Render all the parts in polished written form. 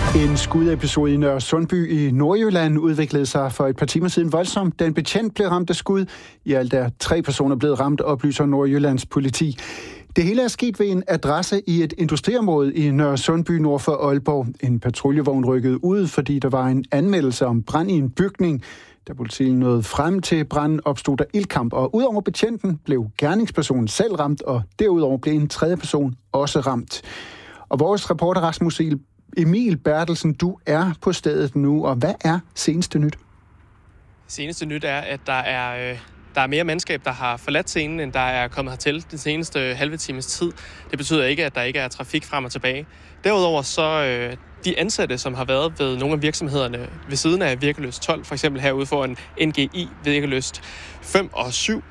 En skudepisode i Nørre Sundby i Nordjylland udviklede sig for et par timer siden voldsomt. Den betjent blev ramt af skud. I alt er 3 personer blevet ramt, oplyser Nordjyllands politi. Det hele er sket ved en adresse i et industriområde i Nørre Sundby nord for Aalborg. En patruljevogn rykkede ud, fordi der var en anmeldelse om brand i en bygning. Da politiet nåede frem til branden, opstod der ildkamp, og udover betjenten blev gerningspersonen selv ramt, og derudover blev en tredje person også ramt. Og vores reporter Rasmus Emil Bertelsen, du er på stedet nu, og hvad er seneste nyt? Seneste nyt er, at der er mere mandskab, der har forladt scenen, end der er kommet hertil den seneste halve times tid. Det betyder ikke, at der ikke er trafik frem og tilbage. Derudover så de ansatte, som har været ved nogle af virksomhederne ved siden af Virkeløst 12, for eksempel herude for en NGI Virkeløst 5 og 7,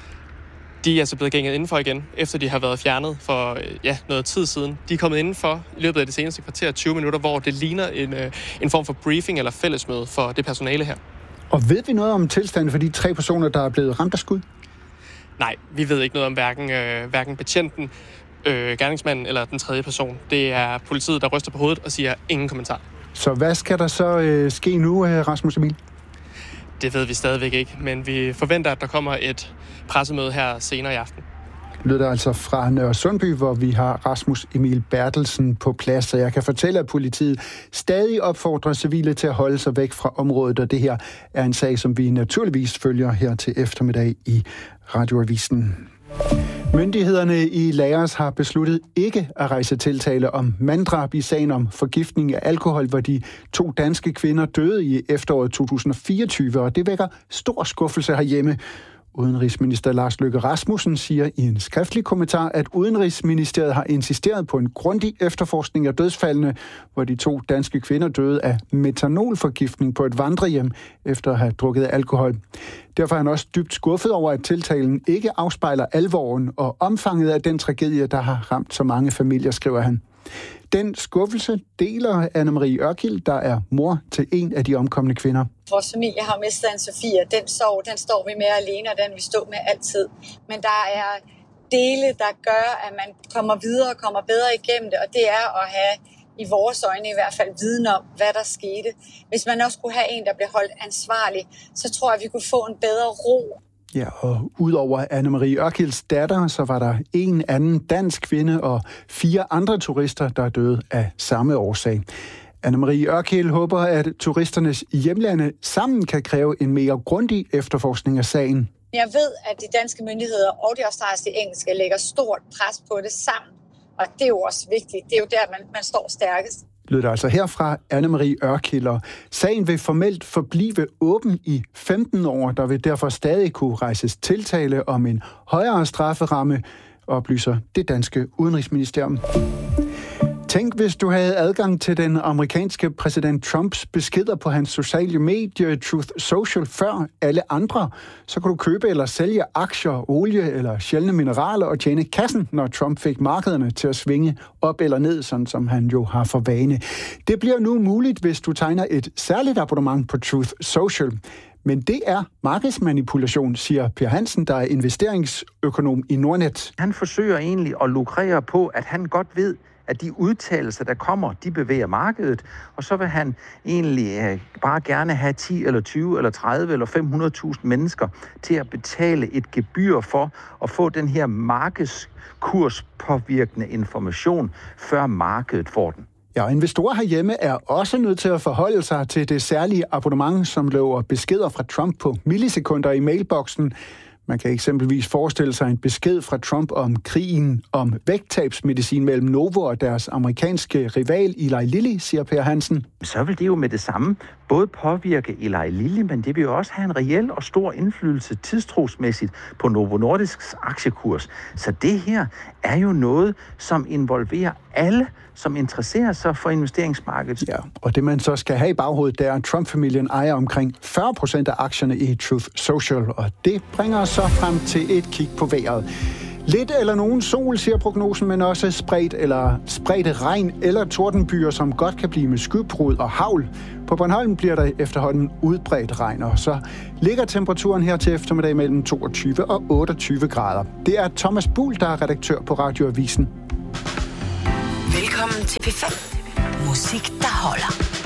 de er altså blevet gænget indenfor igen, efter de har været fjernet for noget tid siden. De er kommet indenfor i løbet af det seneste kvarter 20 minutter, hvor det ligner en form for briefing eller fællesmøde for det personale her. Og ved vi noget om tilstanden for de 3 personer, der er blevet ramt af skud? Nej, vi ved ikke noget om hverken betjenten, gerningsmanden eller den tredje person. Det er politiet, der ryster på hovedet og siger ingen kommentar. Så hvad skal der så ske nu, Rasmus Emil? Det ved vi stadigvæk ikke, men vi forventer, at der kommer et pressemøde her senere i aften. Lyder altså fra Nørre Sundby, hvor vi har Rasmus Emil Bertelsen på plads, så jeg kan fortælle, at politiet stadig opfordrer civile til at holde sig væk fra området, og det her er en sag, som vi naturligvis følger her til eftermiddag i Radioavisen. Myndighederne i Laos har besluttet ikke at rejse tiltale om manddrab i sagen om forgiftning af alkohol, hvor de 2 danske kvinder døde i efteråret 2024, og det vækker stor skuffelse herhjemme. Udenrigsminister Lars Løkke Rasmussen siger i en skriftlig kommentar, at Udenrigsministeriet har insisteret på en grundig efterforskning af dødsfaldene, hvor de 2 danske kvinder døde af metanolforgiftning på et vandrehjem efter at have drukket alkohol. Derfor er han også dybt skuffet over, at tiltalen ikke afspejler alvoren og omfanget af den tragedie, der har ramt så mange familier, skriver han. Den skuffelse deler Anne-Marie Ørkild, der er mor til en af de omkomne kvinder. Vores familie har mistet Anne-Sophie, og den sorg, den står vi med alene, og den vi står med altid. Men der er dele, der gør, at man kommer videre og kommer bedre igennem det, og det er at have, i vores øjne i hvert fald, viden om, hvad der skete. Hvis man også kunne have en, der blev holdt ansvarlig, så tror jeg, vi kunne få en bedre ro. Ja, og udover Anne-Marie Ørkilds datter, så var der en anden dansk kvinde og 4 andre turister, der døde af samme årsag. Anne-Marie Ørkild håber, at turisternes hjemlande sammen kan kræve en mere grundig efterforskning af sagen. Jeg ved, at de danske myndigheder og de australske engelske lægger stort pres på det sammen, og det er jo også vigtigt. Det er jo der, man står stærkest. Lyder altså herfra Anne-Marie Ørkild. Sagen vil formelt forblive åben i 15 år. Der vil derfor stadig kunne rejses tiltale om en højere strafferamme, oplyser det danske udenrigsministerium. Tænk, hvis du havde adgang til den amerikanske præsident Trumps beskeder på hans sociale medie Truth Social før alle andre. Så kunne du købe eller sælge aktier, olie eller sjældne mineraler og tjene kassen, når Trump fik markederne til at svinge op eller ned, sådan som han jo har for vane. Det bliver nu muligt, hvis du tegner et særligt abonnement på Truth Social. Men det er markedsmanipulation, siger Per Hansen, der er investeringsøkonom i Nordnet. Han forsøger egentlig at lukrere på, at han godt ved, at de udtalelser, der kommer, de bevæger markedet, og så vil han egentlig bare gerne have 10 eller 20 eller 30 eller 500.000 mennesker til at betale et gebyr for at få den her markedskurspåvirkende information, før markedet får den. Ja, investorer herhjemme er også nødt til at forholde sig til det særlige abonnement, som lover beskeder fra Trump på millisekunder i mailboksen. Man kan eksempelvis forestille sig en besked fra Trump om krigen om vægttabsmedicin mellem Novo og deres amerikanske rival Eli Lilly, siger Per Hansen. Så vil det jo med det samme både påvirke Eli Lilly, men det vil jo også have en reel og stor indflydelse tidstrosmæssigt på Novo Nordisks aktiekurs. Så det her er jo noget, som involverer alle, som interesserer sig for investeringsmarkedet. Ja, og det man så skal have i baghovedet, det er, at Trump-familien ejer omkring 40% af aktierne i Truth Social, og det bringer os så frem til et kig på vejret. Lidt eller nogen sol, siger prognosen, men også spredte regn eller tordenbyer, som godt kan blive med skybrud og hagl. På Bornholm bliver der efterhånden udbredt regn, og så ligger temperaturen her til eftermiddag mellem 22 og 28 grader. Det er Thomas Buhl, der er redaktør på Radioavisen. Velkommen til P5. Musik, der holder.